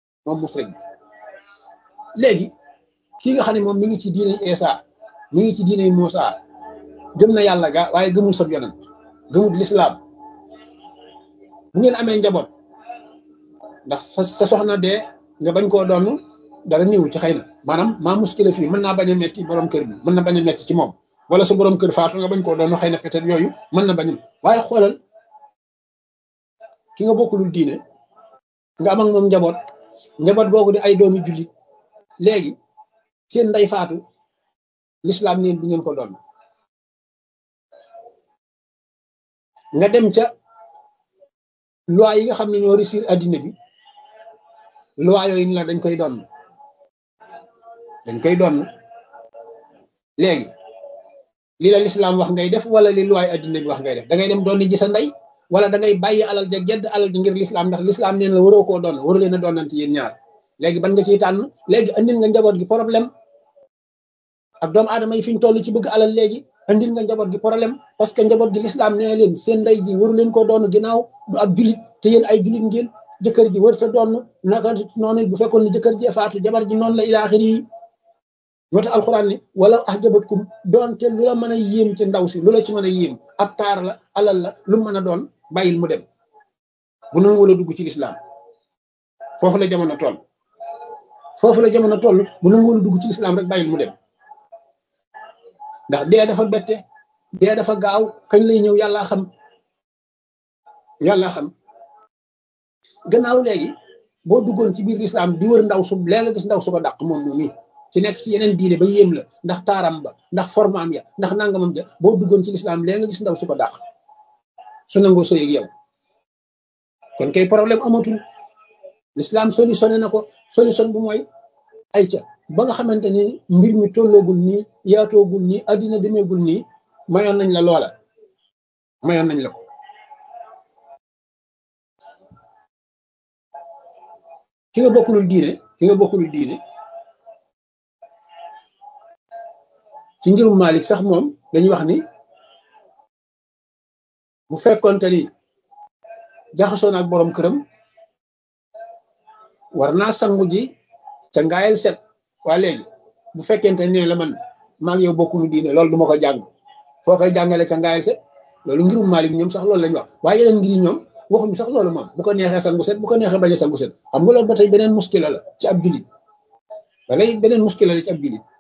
léegi kii nga xam ne moom mi ngi ci diine Isa mi ngi ci diine Muusa gëm na yàlla ga waaye gëmul sab yonent gëmul lislaam bu ngeen amee njaboot ndax sa soxna dee nga bañ koo doon dara néew ci xëy na maanaam maa muskile fii mën naa bañ a metti borom kër bi mën na bañ a metti ci moom wala sa borom kër faatu nga bañ koo doon xëy na peut-être yooyu mën na bañ waaye xoolal ki nga bokkulul diine nga am ak moom njaboot boobu di ay doomi jullit léegi seen ndey faatu lislaam neen du ngeen ko doon nga dem ca loi yi nga xam ne ñoo réussir addina bi loi yooyu ni la dañ koy doon léegi li la lislaam wax ngay def wala li loi addina bi wax ngay def da ngay dem doon ji sa ndey wala da ngay bàyyi alal ja gedd alal ji ngir lislaam ndax lislaam neen la waroo koo doon waru leen a doonante yéen ñaar léegi ban nga ciy tànn léegi andil nga njaboot gi problème ak doomu aadama yi fi ñu toll ci bëgg alal léegi andil nga njaboot gi problème parce que njaboot gi lislaam nee leen seen ndey ji waru leen koo doon ginnaaw du ab julit te yéen ay julit ngeen jëkkër ji warut a doon naka noonu bu fekkoon ne jëkkër ji faatu jabar ji noonu la ilaaxir yi moo tax alxuraan ni wala ahjabatkum doonte lu la mën a yéem ci ndaw si lu la ci mën a yéem ab taar la alal la lu mën a doon bàyyil mu dem bu nangu wala dugg ci lislaam foofu la jamono toll bu nangu wala dugg ci lislaam rek bàyyil mu dem ndax dee dafa bette dee dafa gaaw kañ lay ñëw yàlla xam gannaaw léegi boo duggoon ci biir lislaam di wër ndaw su léegi nga gis ndaw su ko dàq moom mi ci nekk ci yeneen diine ba yéem la ndax taaram ba ndax formaam ya ndax nangamam ja boo duggoon ci lislaam léegi nga gis ndaw su ko dàq su nangoo sëy ak yow kon kay problème amatul lislaam solutionné na ko solution bu mooy ay ca ba nga xamante ni mbir mi tolloogul nii yaatoogul nii addina demeegul nii mayoon nañ la loola mayoon nañ la ko ki nga bokkulul diine ci ngirum Malik sax moom dañuy wax ni bu fekkoonte ni jaxasoo na ak borom këram war naa sangu ji ca ngaayal set waa léegi bu fekkente ne la man maa ngi yow bokkunu diine loolu duma ko jàng foo koy jàngale ca ngaayal set loolu ngirum Malik ñoom sax loolu lañu wax waaye yeneen ngir ñoom waxuñu sax loolu moom bu ko neexee sangu set bu ko neexee bañ a sangu set xam nga loolu ba tey beneen muskila la ci ab jullit walay beneen muskila la ci ab jullit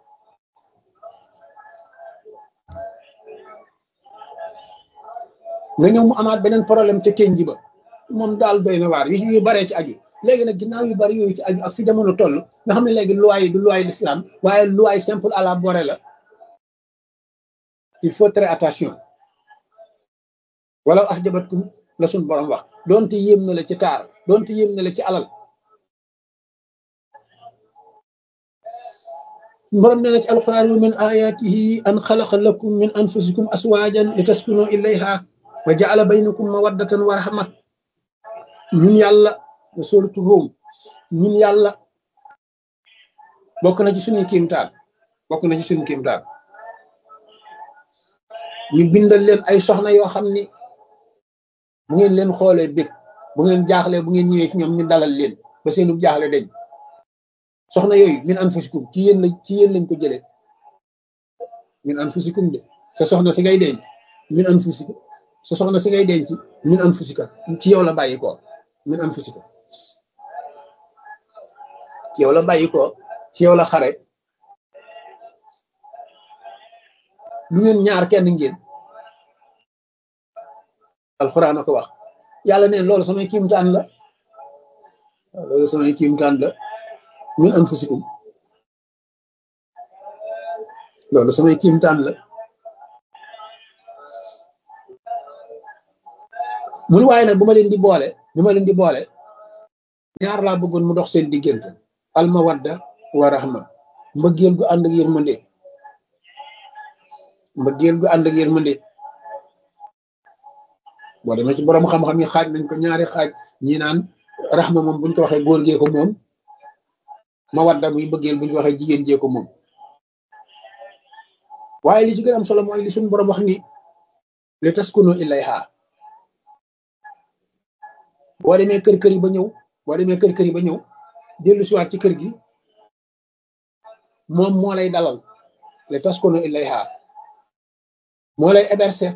nga ñëw mu amaat beneen problème ca kenn ji ba moom daal doy na waar yu baree ci aju léegi nag ginnaaw yu bari yooyu ci aju ak fi jamono toll nga xam ne léegi loi yi du loi l'islam waaye loi simple à la borée la il faut très attention wala ahjabatkum la suñ borom wax doonte yéem na la ci taar doonte yéem na la ci alal borom ne na ci alquran wa min ayatihi an xalaqa lakum min anfusikum aswajan li taskunu ilayha wa jaala baynakum mawaddatan wa rahma ñun yàlla suratu Rum ñun yàlla bokk na ci suñu kiimtaan ñu bindal leen ay soxna yoo xam ni bu ngeen leen xoolee bég bu ngeen jaaxlee bu ngeen ñëwee ci ñoom ñu dalal leen ba seenu jaaxle dañ soxna yooyu min anfusikum ci yéen lañ ko jëlee min anfusikum de sa soxna si ngay denc min anfusikum sa soxna si ngay denc min anfusika ci yow la bàyyi ko min anfusika ci yow la bàyyi ko ci yow la xare lu ngeen ñaar kenn ngeen alxuraan a ko wax yàlla neen loolu samay kiimtaan la min anfusikum loolu samay kiimtaan la mu ni waaye nag bu ma leen di boole ñaar laa bëggoon mu dox seen diggante almawadda wa rahma mbëggeel gu ànd ak yërmande boo demee ci borom xam-xam yi xaaj nañ ko ñaari xaaj ñi naan rahma moom buñ ko waxee góor gee ko moom mawadda muy mbëggeel buñ ko waxee jigéen jee ko moom waaye li ci gën a am solo mooy li suñu borom wax ni li taskunu ilayha boo demee kër yi ba ñëw dellu siwaat ci kër gi moom moo lay dalal li taskunu ilayha moo lay héberger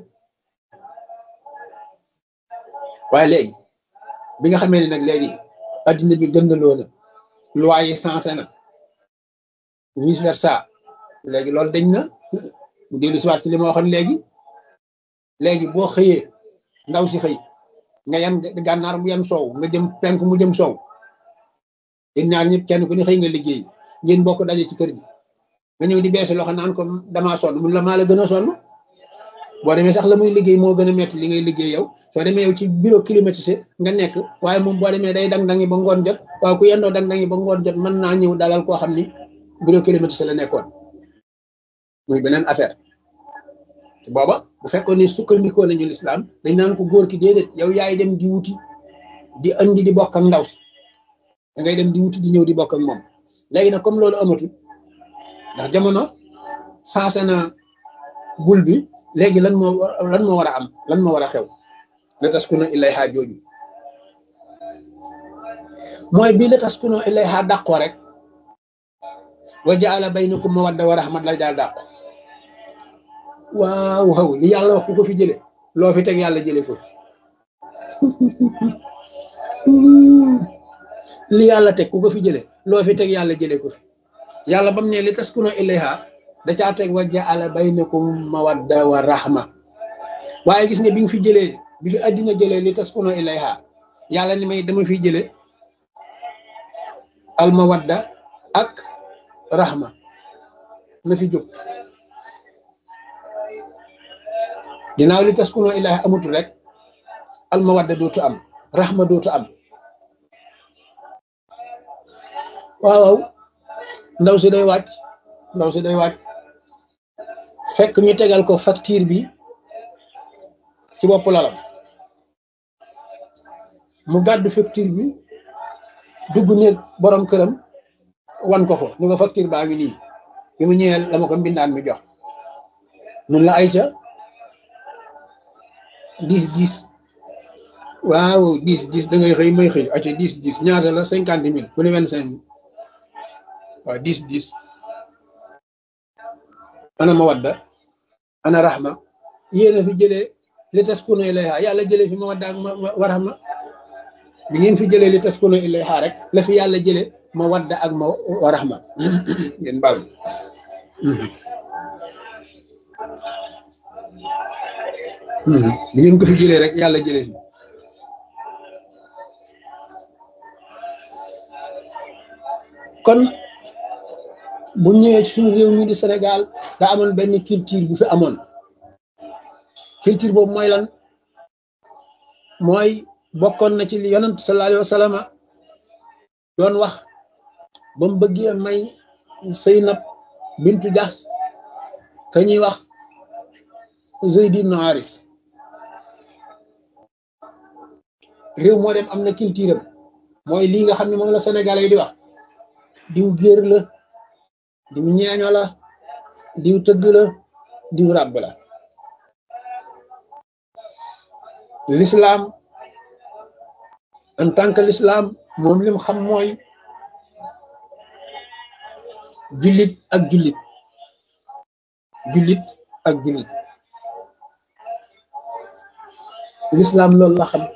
waaye léegi bi nga xamee ne nag léegi addina bi gën na loona loi yi sensé na vice versa léegi loolu dañ na mu dellu siwaat ci li ma waxoon léegi boo xëyee ndaw si xëy nga yan gànnaar mu yan soow nga jëm penk mu jëm soow yéen ñaar ñëpp kenn ku ne xëy nga liggéey ngeen bokk daje ci kër gi nga ñëw di beesi loxo naan ko damaa sonn mun la maa la gën a sonn boo demee sax la muy liggéey moo gën a metti li ngay liggéey yow soo demee yow ci bureau climatisé nga nekk waaye moom boo demee day dang-dangi ba ngoon jot waaye ku yendoo dang-dangi ba ngoon jot mën naa ñëw dalal koo xam ni bureau climatisé la nekkoon muy beneen affaire booba bu fekkoon ni sukkandikoo nañu lislaam dañ naan ko góor ki déedéet yow yaay dem di wuti di andi di bokk ak ndaw si da ngay dem di wuti di ñëw di bokk ak moom léegi nag comme loolu amatul ndax jamono sensé na bul bi léegi lan moo war a am lan moo war a xew la taskuna ilayha jooju mooy bii la taskuna ilayha dàqoo rek wa jaala baynakum mawadda wa rahmat lay daal dàqu waaw li yàlla wax ku ko fi jële loo fi teg yàlla jële ko fi li yàlla teg ku ko fi jële loo fi teg yàlla jële ko fi yàlla bam ne li taskuna ilayha da caa teg wa jaala baynakum mawadda wa rahma waaye gis nga bi nga fi jëlee bi fi àddina jëlee li taskuna ilayha yàlla ni may dama fi jële al mawadda ak rahma na fi jóg ginnaaw li taskuna ilayha amatul rek al mawadda dootu am rahma dootu am waaw ndaw si day wàcc fekk ñu tegal ko facture bi ci bopp lalam mu gàddu facture bi dugg néeg borom këram wan ko ni ko facture baa ngi nii bi mu ñëwee la ma ko mbindaan mi jox mun la ay ca 10 waaw 10 da ngay xëy may xëy aca 10 ñaata la 50 000 fu ne 25 000 waaw 10 ana mawadda ana rahma yéen a fi jëlee li taskunu ilayha yàlla jëlee fi mawadda ak wa rahma bi ngeen fi jëlee li taskunu ilayha rek la fi yàlla jëlee mawadda ak wa rahma ngeen baal bi ngeen ko fi jëlee rek yàlla jëlee fi kon bu ñëwee ci suñu réew mi di Sénégal da amoon benn culture bu fi amoon culture boobu mooy lan mooy bokkoon na ci li yonent sallallahu alayhi wa sallam doon wax ba mu bëggee may Zeynab bintu Jahsh ka ñuy wax Zayd ibn Haris réew moo dem am na culture am mooy lii nga xam ne moom la Sénégalais yi di wax diw géer la diw ñeeño la diw tëgg la diw ràbb la l'islam en tant que l'islam moom lim xam mooy jullit ak jullit l'islam loolu la xam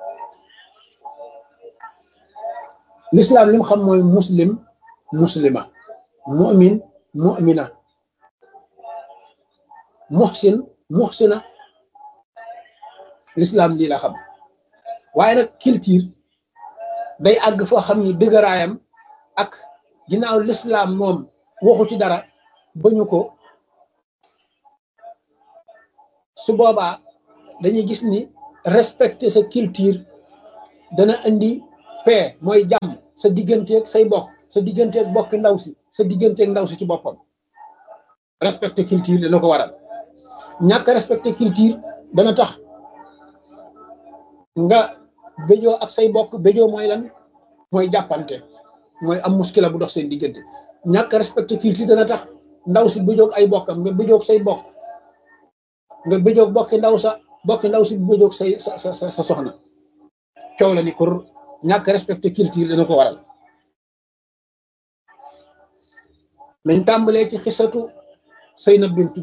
l'islam lim xam mooy muslim muslima mu'min mu'mina muhsin muhsina l'islam lii la xam waaye nag culture day àgg foo xam ni dëgëraayam ak ginnaaw l'islam moom waxu ci dara bañu ko su boobaa dañuy gis ni respecter sa culture dana indi paix mooy jàmm sa digganteeg say bokk sa digganteeg bokki ndaw si sa digganteeg ndaw si ci boppam respecter culture dana ko waral ñàkk respecter culture dana tax nga béjoo ak say bokk béjoo mooy lan mooy jàppante mooy am muskila bu dox seen diggante ñàkk respecter culture dana tax ndaw si béjoog ay bokkam nga béjoog say bokk nga béjoog bokki ndaw si béjoog say sa soxna coow la ni pour ñàkk respecter culture dana ko waral nañ tàmbalee ci xisatu Seynab bintu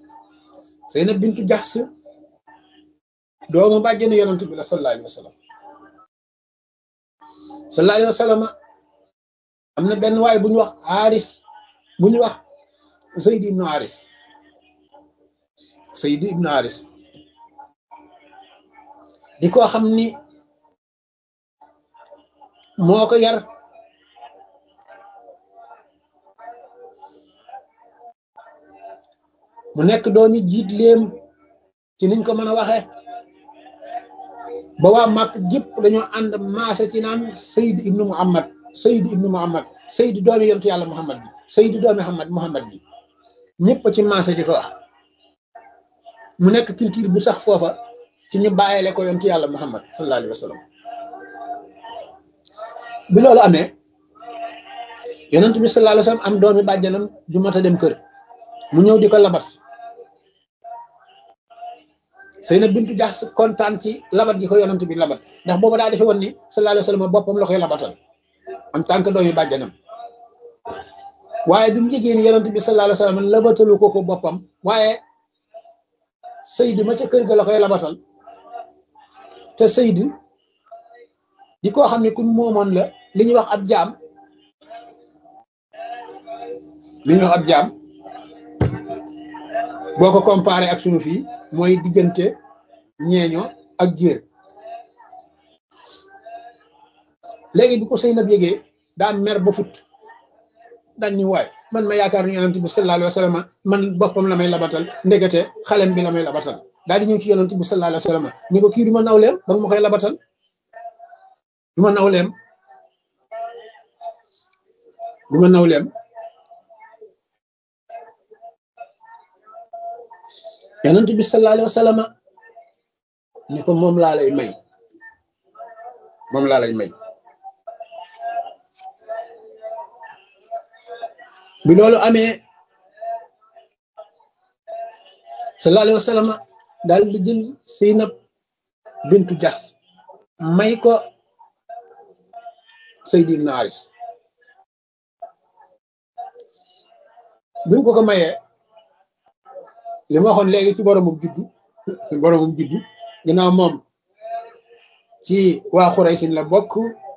Jaxs doomu bàjjenu yonent bi la sallallahu alayhi wa sallam am na benn waay bu ñu wax Haris bu ñu wax Zayd ibnu Haris di ko xam ni moo ko yar mu nekk doomi jiit léem ci niñ ko mën a waxee ba waa Màkk gépp dañoo ànd maase ci naan Sayd ibnu Muhammad Sayd doomi yontu yàlla Muhammad bi Sayd doomi Muhammad bi ñëpp ci maase di ko wax mu nekk culture bu sax foofa ci ñu bàyyile ko yontu yàlla Muhammad sallallahu alayhi wa sallam bi loolu amee yonent bi sallallahu alayhi wa sallam am doomi bàjjanam ju mat a dem kër mu ñëw di ko labat Seynab bintu Jaxs kontaan ci labat gi ko yonent bi labat ndax booba daa defe woon ni sallallahu alayhi wa sallam boppam la koy labatal en tant que doomi bàjjanam waaye bi mu jegee ni yonent bi sallallahu alayhi wa sallam labatalu ko boppam waaye Seyd ma ca kër ga la koy labatal te Seyd di koo xam ne kuñ moomoon la li ñuy wax ab jaam boo ko comparé ak sunu fii mooy diggante ñeeño ak géer léegi bi ko Seynab yégee daa mer ba fut dañ ñu waay man ma yaakaar ni yonent bi sallallahu alayhi wa sallam man boppam la may labatal ndekete xalem bi la may labatal daal di ñëw ci yonent bi sallallahu alayhi wa sallam ni ko kii du ma nawleem ba nga ma koy labatal du ma nawleem yonent bi sallallahu alayhi wa sallam ni ko moom laa lay may bi loolu amee sallallahu alayhi wa sallam daal di jël Seynab bintu Jaxs may ko Sayd ibn Haris bi mu ko mayee li ma waxoon léegi ci boromum juddu ginnaaw moom ci waa Xuraysin la bokk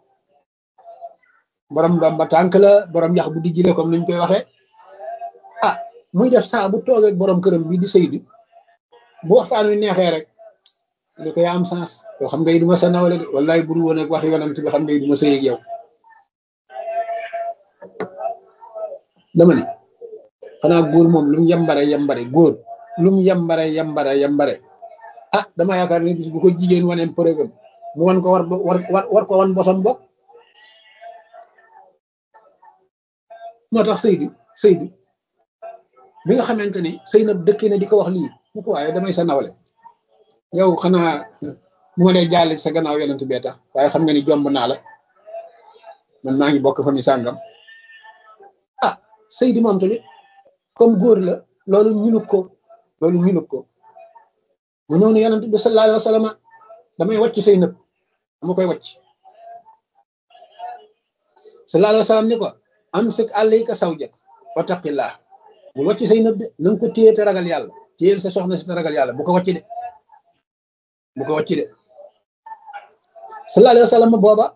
borom ndomba tànk la borom yax bu dijji la comme niñ koy waxee muy def saa bu toogee ak borom këram bii di Sayd bu waxtaan wi neexee rek li ko yaa am sens yow xam ngay duma sa nawle de wallaay buru woon ak waxi yonent bi xam ngay duma sëy ak yow dama ne xanaa góor moom lu mu yambare góor lu mu yambare dama yaakaar ni bis bu ko jigéen waneem preuve mu wan ko war ko wan bosam bokk moo tax Sayd bi nga xamante ni Seynab dëkk na di ko wax lii mu ko waaye damay sa nawle yow xanaa bu ma dee jaale sa gannaaw yonent bee tax waaye xam nga ni jomb naa la man maa ngi bokk fa mi sàngam Sayd moom tamit comme góor la loolu ñunug ko mu ñëw ne yonent bi sallallahu alayhi wa sallam damay wàcc Seynab dama koy wàcc sallallahu alayhi wa sallam ni ko amsik alayka zawjak wa taqillah bul wàcc Seynab de na nga ko téye te ragal yàlla téyel sa soxna si te ragal yàlla bu ko wàcc de sallallahu alayhi wa sallam booba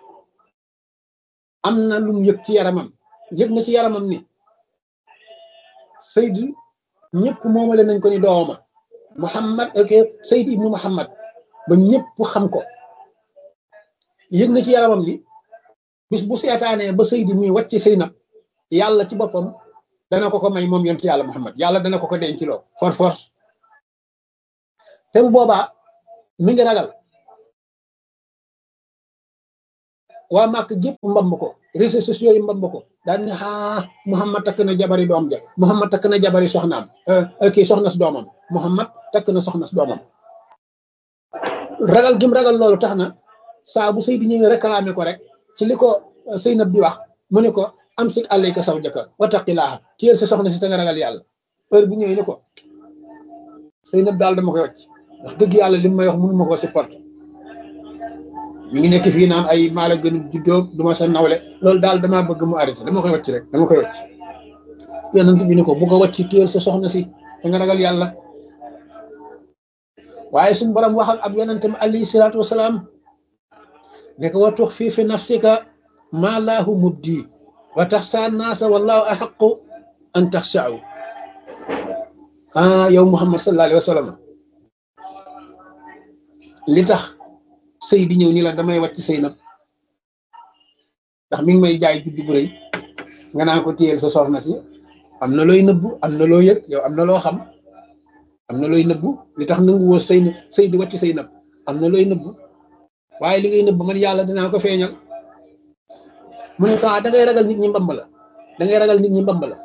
am na lu mu yëg ci yaramam ni Sayd ñëpp moomale nañ ko ni dooma Muhammad Sayd ibnu Muhammad ba ñëpp xam ko yëg na ci yaramam ni bis bu seetaanee ba Sayd muy wàcc Seynab yàlla ci boppam dana ko may moom yonent yàlla Muhammad yàlla dana ko denc loo force te bu boobaa mi ngi ragal waa màkk gépp mbamb ko réseaux sociaux yi mbamb ko daal ne Muhammad takk na jabari doom ja Muhammad takk na jabari soxnaam kii soxna si doomam Muhammad takk na soxna si doomam ragal gim ragal loolu tax na saa bu sëy di ñëwee réclamé ko rek ci li ko Seynab di wax mu ne ko am sik alayka zawjaka wattaqillaaha téyel sa soxna si sa nga ragal yàlla heure bu ñëwee ni ko Seynab daal dama koy wàcc wax dëgg yàlla li mu may wax mënu ma koo supporter mi ngi nekk fii naan ay maala gën juddoo duma sa nawle loolu daal damaa bëgg mu arrêté dama koy wàcc rek dama koy wàcc yonent bi ni ko bu ko wàcc téyel sa soxna si sa nga ragal yàlla waaye suñu borom waxal ab yonentam alayhi salaatu wasalaam ne ko wa tux fii fi nafsika maa laahu mubdi wa taxsa naasa wallahu axaqu an taxshaw yow Muhammad sallallahu alayhi wa sallam li tax sëy di ñëw ni la damay wàcc sëy nag ndax mi ngi may jaay juddu bu rëy nga naan ko téyel sa soxna si am na looy nëbbu am na loo yëg yow am na loo xam am na looy nëbbu li tax nangu woo sëy di wàcc sëy nag am na looy nëbbu waaye li ngay nëbbu man yàlla dinaa ko feeñal mu ne ko da ngay ragal nit ñi mbamb la da ngay ragal nit ñi mbamb la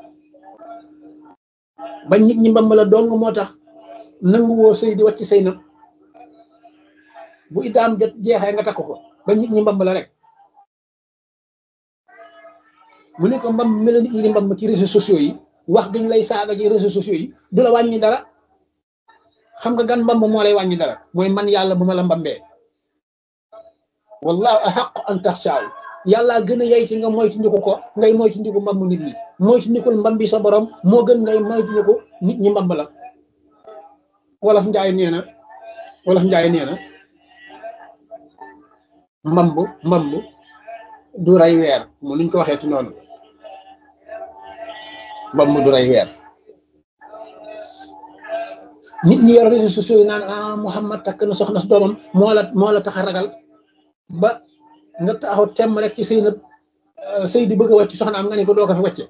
bañ nit ñi mbamb la dong moo tax nangu woo sëy di wàcc sëy nag bu idaam jot jeexee nga takk ko bañ nit ñi mbamb la rek mu ne ko mbamb mel nit ñi di mbamb ci réseaux sociaux yi wax dañ lay saaga ci réseaux sociaux yi du la wàññi dara xam nga gan mbamb moo lay wàññi dara mooy man yàlla bu ma la mbambee wallahu ahaqu an taxshaaw yàlla gën a yey ci nga moytu ndiku ko ngay moytu ndiku mbamb nit ñi moytu ndikul mbambi sa borom moo gën ngay moytu ndiku nit ñi mbamb la wolof njaay nee na mbamb du rey weer mu nuñ ko waxee ci noonu mbamb du rey weer nit ñi yor réseaux sociaux yi naan Muhammad takk na soxna si doomam moo la tax a ragal ba nga taxaw temm rek ci sëy di bëgg a wàcc soxnaam nga ne ko doo ko fi wàcce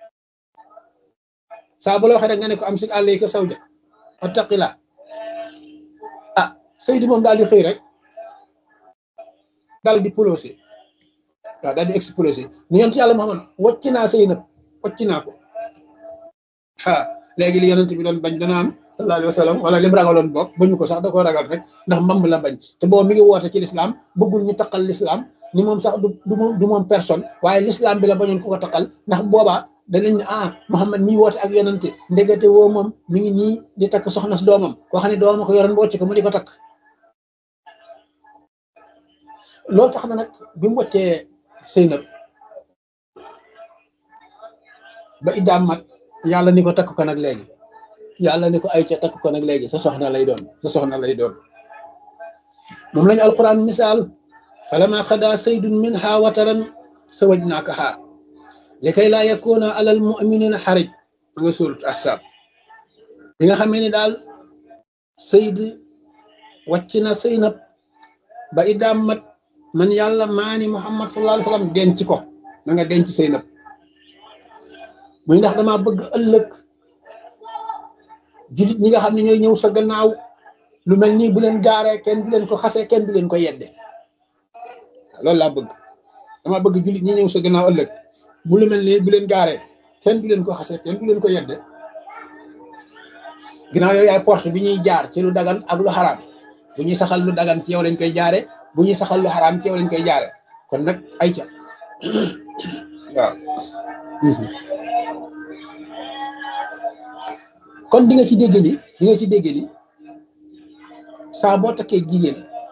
saa bu la waxee rek nga ne ko am si alayka zawja wattaqillah sëy di moom daal di xëy rek daal di polosé waaw daal di explosé ni yonent yàlla Muhammad wàcc naa Seynab wàcc naa ko léegi li yonent bi doon bañ dana am sallallahu alayhi wa sallam wala lim ragaloon boog bañu ko sax da koo ragal rek ndax mbamb la bañ te boobu mi ngi woote ci lislaam bëggul ñu taqal lislaam ni moom sax du moom personne waaye lislaam bi la bañoon ku ko taqal ndax boobaa danañ ne Muhammad mi woote ak yonente ndegete woo moom mi ngi nii di takk soxna si doomam koo xam ne doomam ko yoroon wàcc ko mu di ko takk loolu tax na nag bi mu wàccee Seynab ba iddaam mat yàlla ni ko takk ko nag léegi yàlla ni ko ay ca takk ko nag léegi sa soxna lay doon moom lañu alquran misaal falama xada saydun minha wataran zawajnakaha likay laa yakuna alal muminina xarij ma nga surat ahzab bi nga xamee ni daal Seyd wàcc na Seynab ba iddaam mat man yàlla maani Muhammad sallallahu alayhi wa sallam denc ko na nga denc Seynab muy ndax dama bëgg ëllëg jullit ñi nga xam ne ñooy ñëw sa gannaaw lu mel nii bu leen gaaree kenn du leen ko xasee kenn du leen ko yedde loolu laa bëgg dama bëgg jullit ñi ñëw sa gannaaw ëllëg bu lu mel nii bu leen gaaree kenn du leen ko xasee kenn du leen ko yedde ginnaaw yooyu ay porte bi ñuy jaar ci lu dagan ak lu xaraam bu ñuy saxal lu dagan ci yow lañ koy jaare bu ñuy saxal lu xaraam ci yow lañ koy jaare kon nag ay ca waaw kon di nga ci dégg ni saa boo takkee jigéen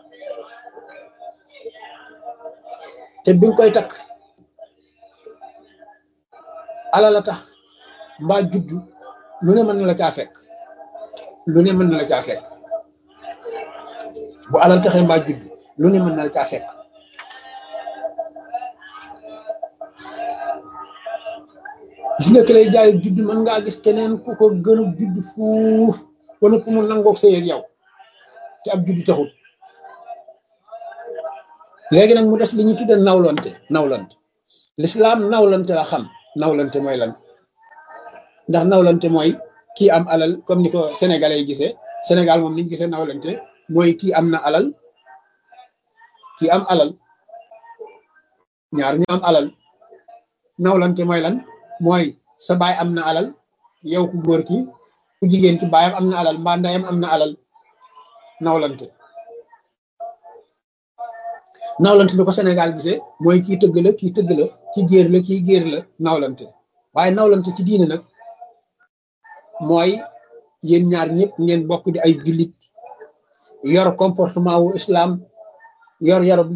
te bi nga koy takk ala la tax mbaa juddu lu ne mën na la caa fekk bu alal taxee mbaa juddu lu ne mën na la caa fekk gis nga ki lay jaay judd mën ngaa gis keneen ku ko gën a judd fuuf wala ku mu nangoog sëy ak yow te ab judd taxut léegi nag mu des li ñuy tuddee nawlante lislaam nawlante la xam nawlante mooy lan ndax nawlante mooy kii am alal comme ni ko sénégalais yi gisee Sénégal moom niñ gisee nawlante mooy kii am na alal kii am alal ñaar ñu am alal. nawlante mooy lan mooy sa baay am na alal yow ku góor ki ku jigéen ci baayam am na alal mbaa ndeyam am na alal nawlante. nawlante bi ko Sénégal gisee mooy kii tëgg la kii tëgg la kii géer la kii géer la nawlante. waaye nawlante ci diine nag mooy yéen ñaar ñëpp ngeen bokk di ay jullit yor comportement wu islam yor yarub